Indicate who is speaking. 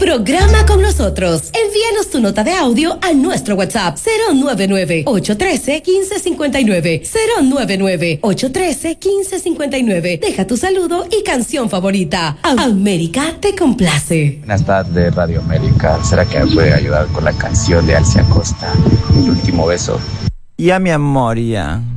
Speaker 1: Programa con nosotros. Envíanos tu nota de audio a nuestro WhatsApp 099-813-1559. 099-813-1559. Deja tu saludo y canción favorita. América te complace.
Speaker 2: Buenas tardes, Radio América. ¿Será que me puede ayudar con la canción de Alcia Costa, El último beso?
Speaker 3: Ya, mi amor, ya.